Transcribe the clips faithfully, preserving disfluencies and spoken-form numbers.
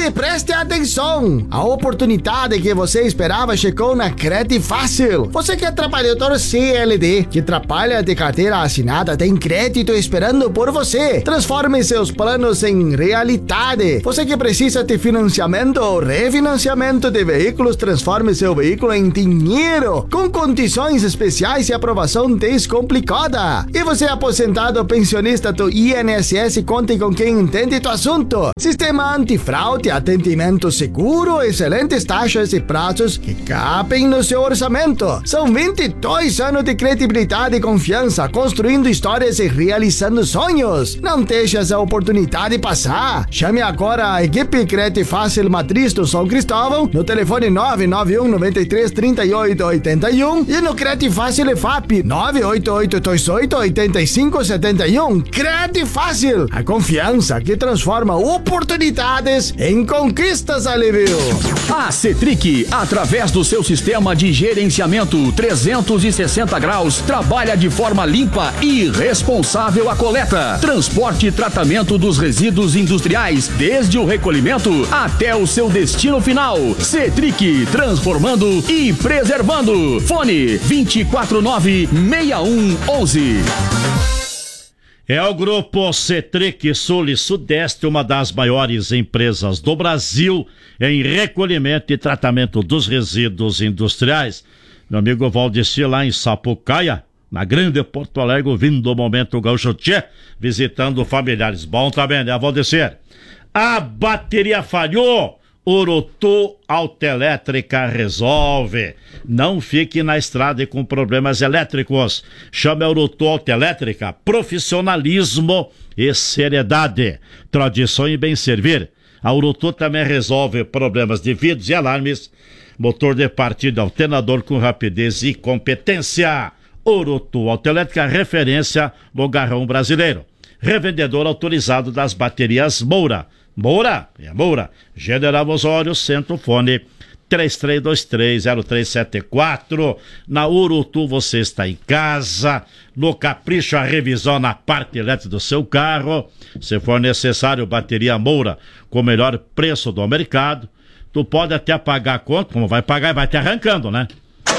E preste atenção! A oportunidade que você esperava chegou na Cred Fácil. Você que é trabalhador C L T, que trabalha de carteira assinada, tem crédito esperando por você. Transforme seus planos em realidade. Você que precisa de financiamento ou refinanciamento de veículos, transforme seu veículo em dinheiro, com condições especiais e aprovação descomplicada. E você aposentado ou pensionista do I N S S, conte com quem entende do assunto. Sistema antifraude, atendimento seguro, excelentes taxas e prazos que cabem no seu orçamento. São vinte e dois anos de credibilidade e confiança, construindo histórias e realizando sonhos. Não deixe essa oportunidade passar. Chame agora a equipe Cred Fácil Matriz do São Cristóvão no telefone nove nove um nove três três oito oito um e no Cred Fácil E F A P nove oito oito dois oito oito cinco sete um. Cred Fácil, a confiança que transforma oportunidades em conquistas, Alívio. A Cetric, através do seu sistema de gerenciamento trezentos e sessenta graus, trabalha de forma limpa e responsável a coleta, transporte e tratamento dos resíduos industriais, desde o recolhimento até o seu destino final. Cetric, transformando e preservando. Fone vinte e quatro nove, seis um onze. É o Grupo Cetric Sul e Sudeste, uma das maiores empresas do Brasil em recolhimento e tratamento dos resíduos industriais. Meu amigo Valdecir, lá em Sapucaia, na grande Porto Alegre, vindo o Momento Gaúcho Tchê, visitando familiares. Bom também, né, Valdecir? A bateria falhou. Urutu Autoelétrica resolve. Não fique na estrada e com problemas elétricos. Chame a Urutu Autoelétrica. Profissionalismo e seriedade. Tradição e bem servir. A Urutu também resolve problemas de vidros e alarmes. Motor de partida, alternador com rapidez e competência. Urutu Autoelétrica, referência no garrão brasileiro. Revendedor autorizado das baterias Moura. Moura, é Moura. General Osório, Centro Fone três três dois três zero três sete quatro. Na Urutu você está em casa. No Capricho, a revisão na parte elétrica do seu carro. Se for necessário, bateria Moura com o melhor preço do mercado. Tu pode até pagar a conta, como vai pagar e vai te arrancando, né?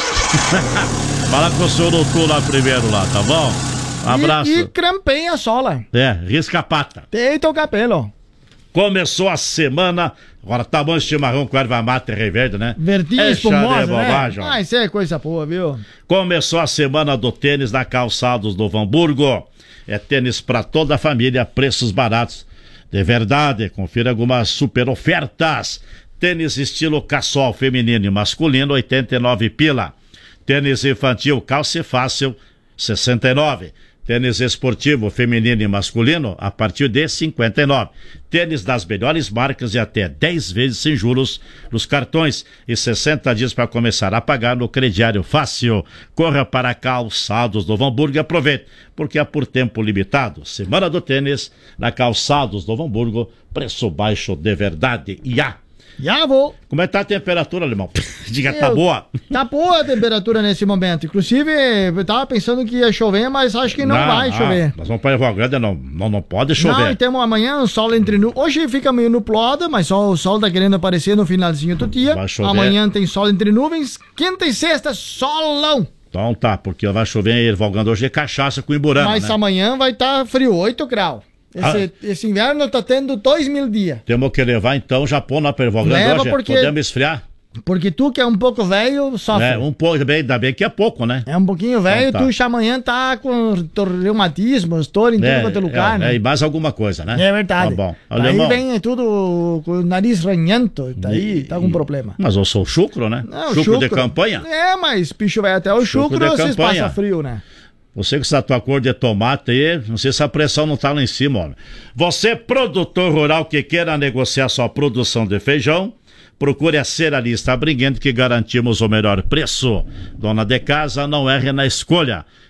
Fala com o seu Urutu lá primeiro, lá, tá bom? Um abraço. E, e crampenha a sola. É, risca a pata. Deita o cabelo. Começou a semana, agora tá bom esse chimarrão com erva mate e rei verde, né? Verdinha é espumosa, né? bobagem, Ah, isso é coisa boa, viu? Começou a semana do tênis na Calçados do Hamburgo. É tênis pra toda a família, preços baratos. De verdade, confira algumas super ofertas. Tênis estilo caçol feminino e masculino, oitenta e nove pila. Tênis infantil calça fácil, sessenta e nove. Tênis esportivo feminino e masculino a partir de cinquenta e nove. Tênis das melhores marcas e até dez vezes sem juros nos cartões e sessenta dias para começar a pagar no crediário fácil. Corra para Calçados do Hamburgo e aproveite, porque é por tempo limitado. Semana do tênis na Calçados do Hamburgo, preço baixo de verdade. E a Já vou. Como é que tá a temperatura, alemão? Diga, tá boa? Tá boa a temperatura nesse momento. Inclusive, eu tava pensando que ia chover, mas acho que não, não vai ah, chover. Nós vamos para Evo Grande, não, não, não pode chover. Não, temos amanhã o sol entre nuvens. Hoje fica meio nublado, mas só o sol tá querendo aparecer no finalzinho do dia. Vai chover. Amanhã tem sol entre nuvens. Quinta e sexta, solão. Então tá, porque vai chover em Ervalgando hoje é cachaça com Iburama, mas né? Amanhã vai estar tá frio, oito graus. Esse, ah. esse inverno tá tendo dois mil dias. Temos que levar então o Japão na Pervalgrande hoje, porque... podemos esfriar. Porque tu que é um pouco velho, sofre. É, um pouco, bem, ainda bem que é pouco, né? É um pouquinho velho, então, tá. Tu já amanhã tá com reumatismo, dor em é, tudo quanto é lugar, é, né? É, e mais alguma coisa, né? É verdade. Tá bom. Aí vem tudo com o nariz ranhento, daí e, tá com problema. Mas eu sou chucro, né? Não, chucro, chucro de campanha? É, mas bicho vai até o chucro, chucro vocês passam frio, né? Você com essa tua cor de tomate aí, não sei se a pressão não tá lá em cima, homem. Você, produtor rural que queira negociar sua produção de feijão, procure a Cerealista Briguento que garantimos o melhor preço. Dona de casa, não erre na escolha.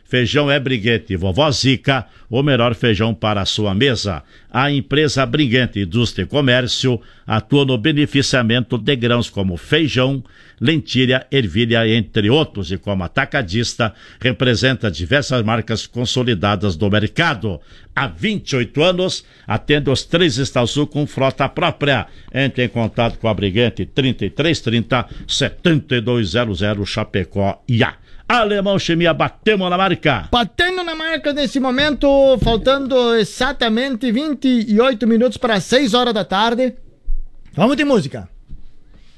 Feijão é Briguente Vovó Zica, o melhor feijão para a sua mesa. A empresa Briguente Indústria e Comércio atua no beneficiamento de grãos como feijão, lentilha, ervilha, entre outros, e como atacadista representa diversas marcas consolidadas do mercado. Há vinte e oito anos, atende os três estados sul com frota própria. Entre em contato com a Briguente trinta e três trinta, setenta e dois zero zero Chapecó I A. Alemão Chimia, batemos na marca. Batendo na marca nesse momento, faltando exatamente vinte e oito minutos para seis horas da tarde. Vamos de música.